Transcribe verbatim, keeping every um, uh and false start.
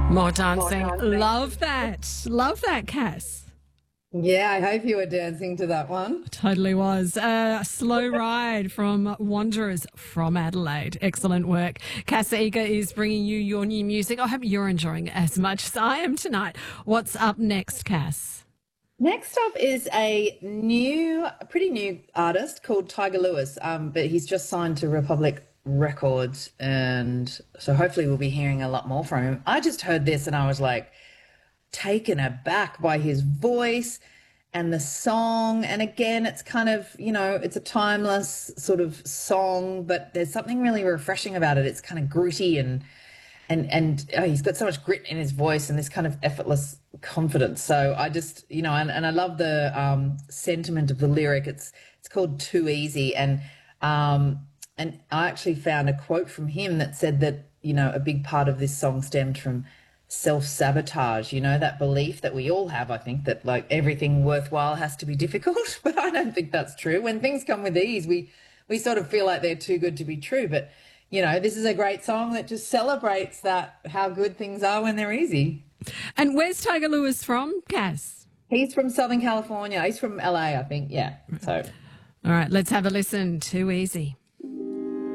More dancing. Love that. Love that, Cass. Yeah, I hope you were dancing to that one. Totally was. A slow ride from Wanderers from Adelaide. Excellent work. Cass Eager is bringing you your new music. I hope you're enjoying it as much as I am tonight. What's up next, Cass? Next up is a new, a pretty new artist called Tiger Lewis, um, but he's just signed to Republic Records, and so hopefully we'll be hearing a lot more from him. I just heard this and I was like taken aback by his voice and the song. And again, it's kind of, you know, it's a timeless sort of song, but there's something really refreshing about it. It's kind of gritty and and and oh, he's got so much grit in his voice and this kind of effortless confidence. So I just, you know, and, and I love the um, sentiment of the lyric. It's it's called Too Easy, and um, and I actually found a quote from him that said that, you know, a big part of this song stemmed from self-sabotage, you know, that belief that we all have, I think, that like everything worthwhile has to be difficult, but I don't think that's true. When things come with ease, we we sort of feel like they're too good to be true. But, you know, this is a great song that just celebrates that, how good things are when they're easy. And where's Tiger Lewis from, Cass? He's from Southern California. He's from L A, I think, yeah. So, all right, let's have a listen. Too Easy.